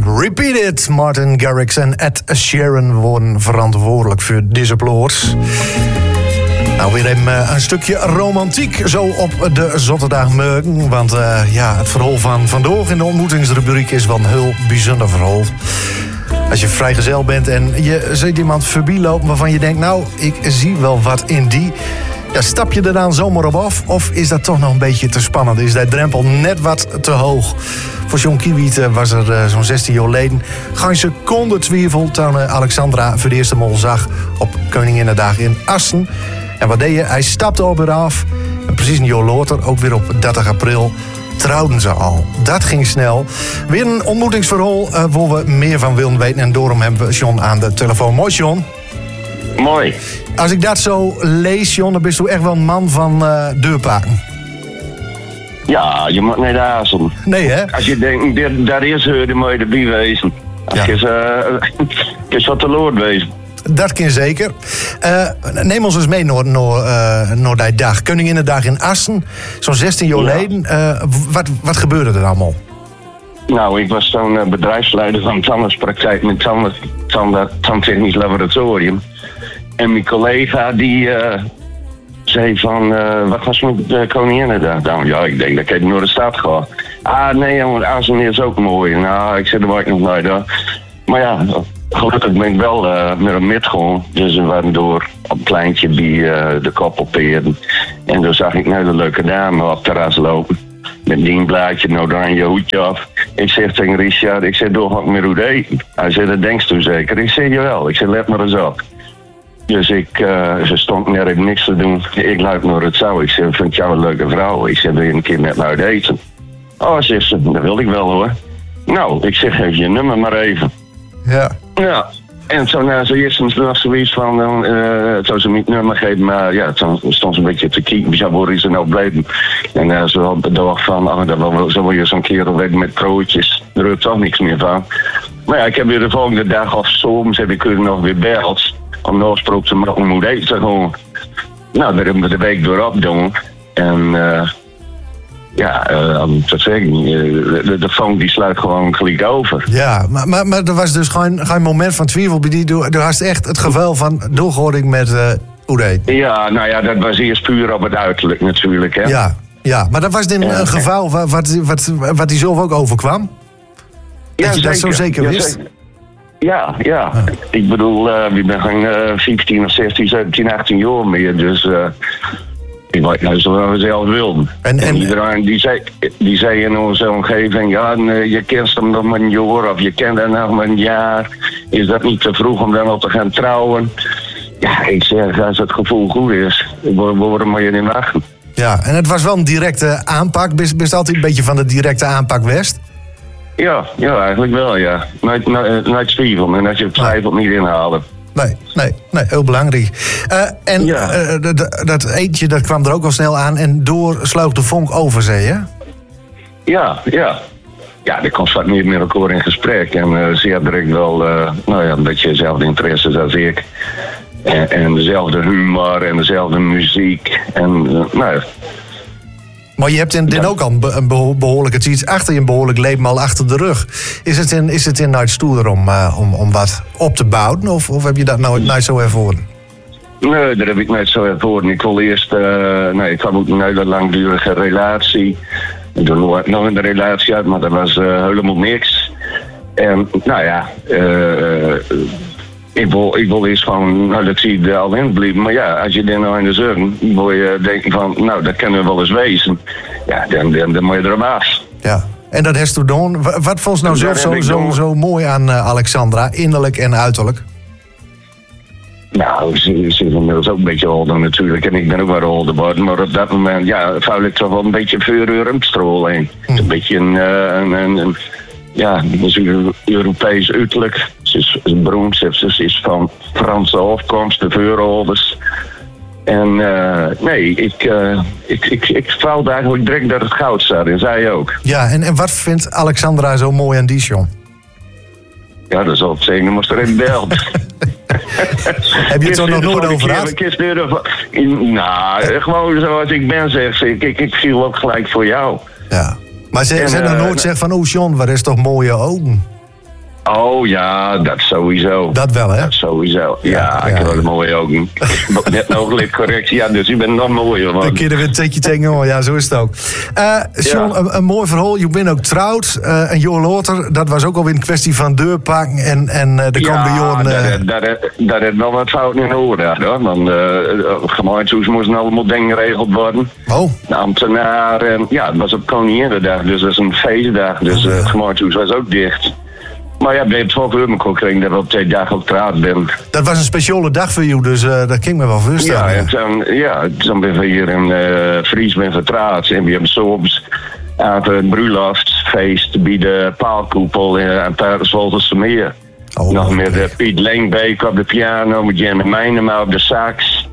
Repeat It. Martin Garrix en Ed Sheeran worden verantwoordelijk voor deze plots. Nou, weer even een stukje romantiek zo op de zondagmorgen. Want het verhaal van vandaag in de ontmoetingsrubriek is wel een heel bijzonder verhaal. Als je vrijgezel bent en je ziet iemand voorbij lopen waarvan je denkt, nou, ik zie wel wat in die. Ja, stap je er dan zomaar op af? Of is dat toch nog een beetje te spannend? Is die drempel net wat te hoog? Voor John Kiewiet was er zo'n 16 jaar geleden geen seconde twijfel toen Alexandra voor de eerste mol zag op Koninginnedag in Assen. En wat deed je? Hij stapte op weer af. En precies een jaar later, ook weer op 30 april, trouwden ze al. Dat ging snel. Weer een ontmoetingsverhaal waar we meer van wilden weten. En daarom hebben we John aan de telefoon. Mooi, John. Mooi. Als ik dat zo lees, John, dan ben je echt wel een man van deurpakken. Ja, je moet niet aarzelen. Nee, hè? Als je denkt, daar is de mooie erbij wezen. Als je wat te lood wezen. Dat kan zeker. Neem ons eens mee naar die dag. Koninginnedag in Assen. Zo'n 16 jaar geleden. Wat gebeurde er allemaal? Nou, ik was toen bedrijfsleider van tandartspraktijk met tandtechnisch laboratorium. En mijn collega die zei van, wat was met Koninginnedag? Nou ja, ik denk dat ik naar de stad ga. Ah nee jongen, Assen is ook mooi. Nou, ik zei, daar word ik nog nooit daar. Maar ja, gelukkig ben ik wel met een metgegaan. Dus we waren door op een pleintje bij de koppelperen. En toen zag ik een hele leuke dame op het terras lopen. Met een dienblaadje, een oranje hoedje af. Ik zeg tegen Richard, ik zeg, door ga ik met hoe eten. Hij zei, dat denkst u zeker? Ik zeg, jawel. Ik zeg, let maar eens op. Dus ze stond net even niks te doen. Ik luid naar het zou. Ik zeg, vind jou een leuke vrouw? Ik zeg, wil je een keer met me uit eten? Oh, zegt ze, dat wil ik wel hoor. Nou, ik zeg, geef je nummer maar even. Ja. Ja. En toen zo eerst nog zoiets van, toen ze niet nummer geven, maar ja, toen stond ze een beetje te kijken, waar is ze nou blijven? En ze had bedacht van, zo wil je zo'n kerel weten met broodjes, daar heb toch niks meer van. Maar ja, ik heb weer de volgende dag of soms heb ik er nog weer beld, om nog te maken hoe moet eten gewoon. Nou, daar hebben we de week door opgedaan. En om te zeggen, de phone die sluit gewoon gelijk over. Ja, maar er was dus geen moment van twijfel bij die. Er was echt het geval van doorhoring met Oedé. Ja, nou ja, dat was eerst puur op het uiterlijk natuurlijk, hè. Ja, maar dat was een geval wat hij zelf ook overkwam? Dat je dat zo zeker wist? Ja. Ik bedoel, we ben geen 15 of 16, 17, 18 jaar meer, dus ik weet nou zo wat we zelf wilden. En iedereen die zei in onze omgeving, ja, je kent hem nog maar een jaar of je kent hem nog maar een jaar. Is dat niet te vroeg om dan al te gaan trouwen? Ja, ik zeg, als het gevoel goed is, waarom moet je niet wachten? Ja, en het was wel een directe aanpak. Best altijd een beetje van de directe aanpak West? Ja, eigenlijk wel, ja. Nooit twijfelen en dat je het twijfelt niet inhalen. Nee, heel belangrijk. Dat eentje dat kwam er ook al snel aan en door sloeg de vonk over, zei je? Ja. Ja, er komt wat meer met elkaar in gesprek en ze had direct wel een beetje dezelfde interesses als ik. En dezelfde humor en dezelfde muziek. Maar je hebt ook al een behoorlijke iets achter je, een behoorlijk leven al achter de rug. Is het in nooit stoer om wat op te bouwen? Of heb je dat nooit zo ervoren? Nee, dat heb ik nooit zo ervoren. Ik wil eerst, ik kwam ook een hele langdurige relatie. En toen nog een relatie uit, maar dat was helemaal niks. En ik wil eerst van, dat zie je er al in blijven. Maar ja, als je dan nou in de zon, wil je denken van, nou, dat kan er wel eens wezen. Ja, dan moet je erop af. Ja, en dat heeft u doen. Wat vond je nou zelf zo mooi aan Alexandra, innerlijk en uiterlijk? Nou, ze is inmiddels ook een beetje ouder natuurlijk. En ik ben ook wel ouder geworden. Maar op dat moment, vuil ik toch wel een beetje voor rumpstrol heen. Een beetje een Europees uiterlijk. Ze is beroemd, ze is van Franse afkomst, de Veurenholders. En ik vouwde eigenlijk direct dat het goud staat, en zij ook. Ja, en wat vindt Alexandra zo mooi aan die, John? Ja, dat zal het zeggen, dan moest er even bellen. Heb je het er nog nooit over gehad? Nou, gewoon zoals ik ben, zeg ik viel ook gelijk voor jou. Ja, maar ze nog nooit zeggen van, John, wat is toch mooie ogen? Oh ja, dat sowieso. Dat wel, hè? Dat sowieso. Ja, ik heb wel mooie ogen. Net nog licht correct. Ja, dus u bent nog mooier, man. Dan kun je er weer een tikje tegen, hoor. Ja, zo is het ook. John, een mooi verhaal. Je bent ook trouwd. Een jaar later, dat was ook alweer een kwestie van deurpakken en de komende jaren... daar heeft wel wat fout in horen, hoor. Want gemeentehuis moesten allemaal dingen geregeld worden. Oh. De ambtenaar, het was op Koninginnedag, dus dat is een feestdag. Dus het gemeentehuis was ook dicht. Maar ja, bij het 12 uur me gekregen dat we op 2 dagen op straat ben. Dat was een speciale dag voor jou, dus dat kan ik me wel voorstellen. Toen ben we hier in Fries ben vertraat. En we hebben soms aan het bruiloftsfeest bij de paalkoepel aan Paardenswolderse Meer. Oh, nog met Piet Lengbeek op de piano, met Jenny Meinema op de sax.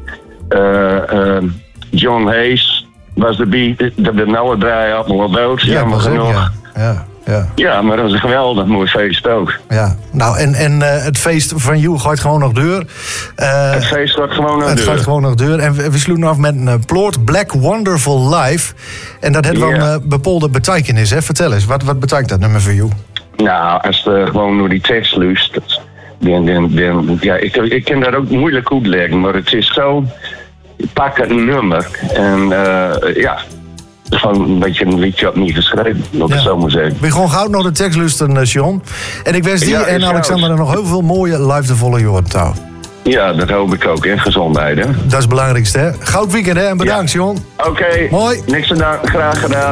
John Hayes was de nauwe draai op, wel dood, jammer genoeg. Ja, maar dat was een geweldig mooi feest ook. Ja, nou en het feest van jou gaat gewoon nog deur. Het feest gaat gewoon nog deur. Het gaat gewoon nog deur. En we sloegen af met een ploort Black Wonderful Life. En dat heeft wel een bepaalde betekenis, hè? Vertel eens, wat betekent dat nummer voor jou? Nou, als je gewoon door die tekst luistert, ik kan dat ook moeilijk uitleggen, maar het is zo, pak een nummer en gewoon een beetje een liedje opnieuw geschreven, dat ik zo moet zeggen. Ben gewoon gauw naar de tekst luisteren, John. En ik wens die en Alexander er nog heel veel mooie live te volle jaren touw. Ja, dat hoop ik ook, hè. Gezondheid, hè. Dat is het belangrijkste, hè. Goud weekend, hè. En bedankt, John. Oké. Mooi. Niks te danken. Graag gedaan.